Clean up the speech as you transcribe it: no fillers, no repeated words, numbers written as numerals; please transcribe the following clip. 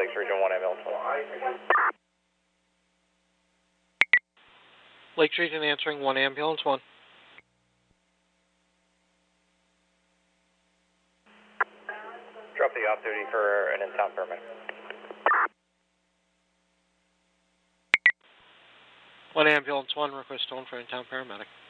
Lakes Region 1 ambulance 1. Lakes Region answering 1 ambulance 1. Drop the off duty for an in-town paramedic. 1 ambulance 1, request tone for in-town paramedic.